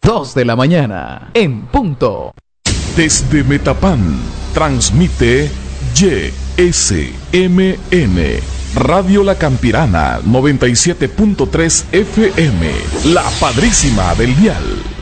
2 de la mañana, en punto. Desde Metapán, transmite YSMN, Radio La Campirana, 97.3 FM, la padrísima del dial.